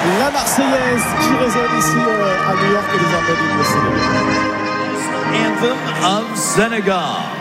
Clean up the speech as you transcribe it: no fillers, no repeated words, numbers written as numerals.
La Marseillaise qui résonne ici à New York et désormais l'hymne sénégalais. Anthem of Senegal.